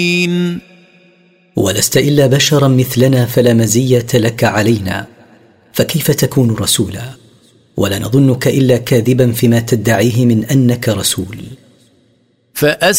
ولست إلا بشرا مثلنا فلا مزية لك علينا، فكيف تكون رسولا؟ ولا نظنك إلا كاذبا فيما تدعيه من أنك رسول. فأسلم